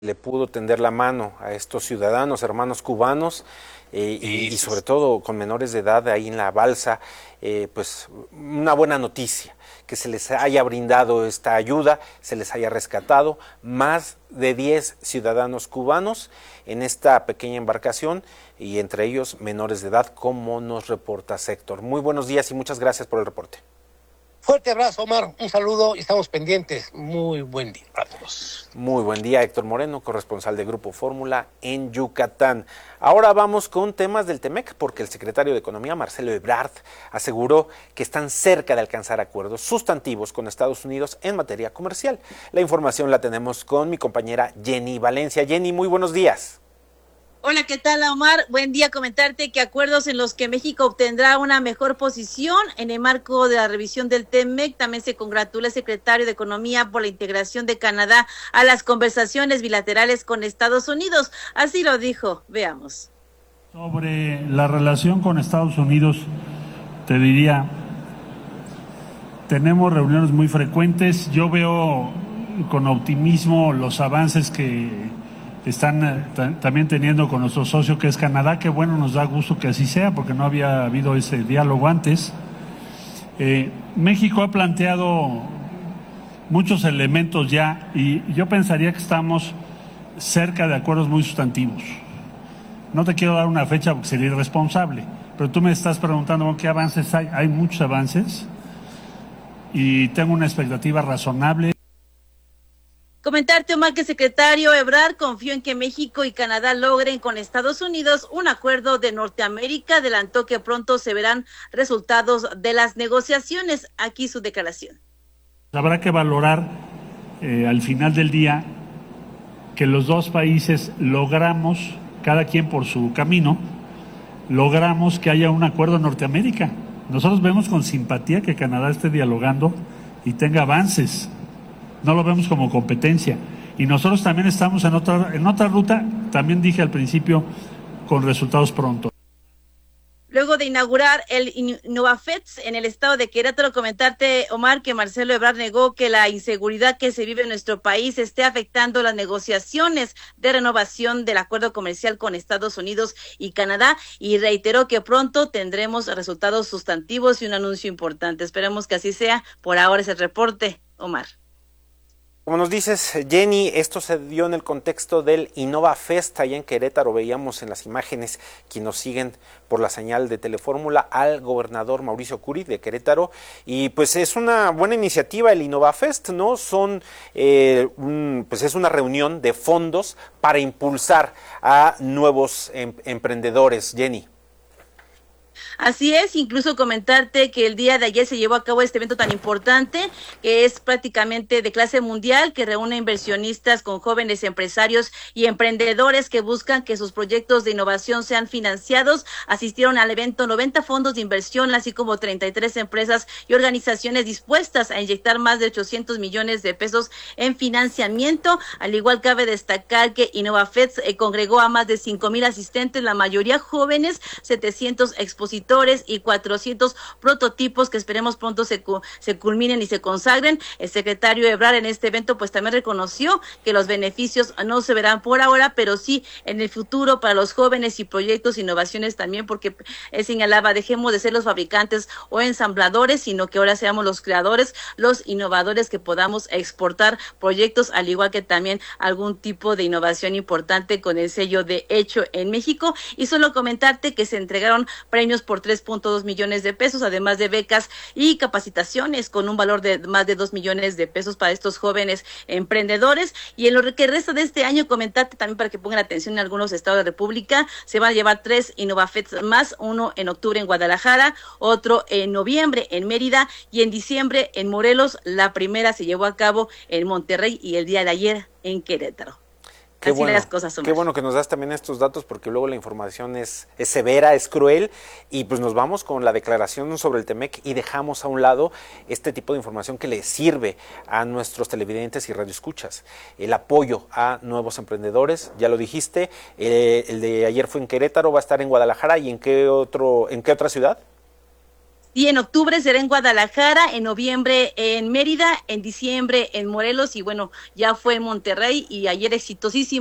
le pudo tender la mano a estos ciudadanos, hermanos cubanos, y sobre todo con menores de edad ahí en la balsa, pues una buena noticia, que se les haya brindado esta ayuda, se les haya rescatado más de 10 ciudadanos cubanos en esta pequeña embarcación y entre ellos menores de edad, como nos reporta Héctor. Muy buenos días y muchas gracias por el reporte. Fuerte abrazo, Omar, un saludo y estamos pendientes. Muy buen día a todos. Muy buen día, Héctor Moreno, corresponsal de Grupo Fórmula en Yucatán. Ahora vamos con temas del TEMEC, porque el secretario de Economía, Marcelo Ebrard, aseguró que están cerca de alcanzar acuerdos sustantivos con Estados Unidos en materia comercial. La información la tenemos con mi compañera Jenny Valencia. Jenny, muy buenos días. Hola, ¿qué tal, Omar? Buen día. Comentarte que acuerdos en los que México obtendrá una mejor posición en el marco de la revisión del TEMEC. También se congratula el secretario de Economía por la integración de Canadá a las conversaciones bilaterales con Estados Unidos. Así lo dijo. Veamos. Sobre la relación con Estados Unidos, te diría, tenemos reuniones muy frecuentes. Yo veo con optimismo los avances que están también teniendo con nuestro socio que es Canadá, que bueno, nos da gusto que así sea, porque no había habido ese diálogo antes. México ha planteado muchos elementos ya y yo pensaría que estamos cerca de acuerdos muy sustantivos. No te quiero dar una fecha porque sería irresponsable, pero tú me estás preguntando qué avances hay. Hay muchos avances y tengo una expectativa razonable. Comentarte, Omar, que el secretario Ebrard confió en que México y Canadá logren con Estados Unidos un acuerdo de Norteamérica. Adelantó que pronto se verán resultados de las negociaciones. Aquí su declaración. Habrá que valorar al final del día que los dos países logramos, cada quien por su camino, logramos que haya un acuerdo en Norteamérica. Nosotros vemos con simpatía que Canadá esté dialogando y tenga avances. No lo vemos como competencia. Y nosotros también estamos en otra ruta, también dije al principio, con resultados pronto. Luego de inaugurar el InnovaFest en el estado de Querétaro, comentarte, Omar, que Marcelo Ebrard negó que la inseguridad que se vive en nuestro país esté afectando las negociaciones de renovación del acuerdo comercial con Estados Unidos y Canadá, y reiteró que pronto tendremos resultados sustantivos y un anuncio importante. Esperemos que así sea. Por ahora es el reporte, Omar. Como nos dices, Jenny, esto se dio en el contexto del InnovaFest allá en Querétaro. Veíamos en las imágenes, quienes nos siguen por la señal de Telefórmula, al gobernador Mauricio Curi de Querétaro, y pues es una buena iniciativa el InnovaFest, ¿no? Pues es una reunión de fondos para impulsar a nuevos emprendedores, Jenny. Así es, incluso comentarte que el día de ayer se llevó a cabo este evento tan importante, que es prácticamente de clase mundial, que reúne inversionistas con jóvenes empresarios y emprendedores que buscan que sus proyectos de innovación sean financiados. Asistieron al evento 90 fondos de inversión, así como 33 empresas y organizaciones dispuestas a inyectar más de 800 millones de pesos en financiamiento. Al igual cabe destacar que InnovaFest congregó a más de 5,000 asistentes, la mayoría jóvenes, 700 expositores y 400 prototipos que esperemos pronto se culminen y se consagren. El secretario Ebrard en este evento pues también reconoció que los beneficios no se verán por ahora, pero sí en el futuro para los jóvenes y proyectos, innovaciones también, porque señalaba, dejemos de ser los fabricantes o ensambladores, sino que ahora seamos los creadores, los innovadores, que podamos exportar proyectos, al igual que también algún tipo de innovación importante con el sello de hecho en México. Y solo comentarte que se entregaron premios por 3.2 millones de pesos, además de becas y capacitaciones con un valor de más de 2 millones de pesos para estos jóvenes emprendedores. Y en lo que resta de este año, comentarte también para que pongan atención, en algunos estados de la República se van a llevar 3 InnovaFests más, uno en octubre en Guadalajara, otro en noviembre en Mérida y en diciembre en Morelos. La primera se llevó a cabo en Monterrey y el día de ayer en Querétaro. Qué así bueno, las cosas son. Qué bueno que nos das también estos datos, porque luego la información es severa, es cruel, y pues nos vamos con la declaración sobre el TEMEC y dejamos a un lado este tipo de información que le sirve a nuestros televidentes y radioescuchas. El apoyo a nuevos emprendedores, ya lo dijiste, el de ayer fue en Querétaro, va a estar en Guadalajara, ¿y en qué otra ciudad? Y en octubre será en Guadalajara, en noviembre en Mérida, en diciembre en Morelos y bueno, ya fue en Monterrey y ayer exitosísimo.